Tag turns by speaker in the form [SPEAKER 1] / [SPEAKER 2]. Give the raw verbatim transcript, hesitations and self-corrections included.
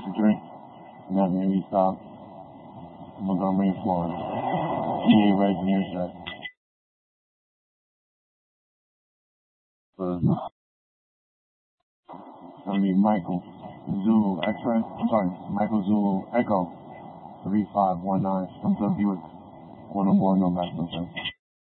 [SPEAKER 1] drink. Montgomery South, Montgomery, Florida. P A right near that. For I mean Michael Zulu X-ray. Sorry, Michael Zulu Echo three five one nine. I'm so Buick one oh four no back no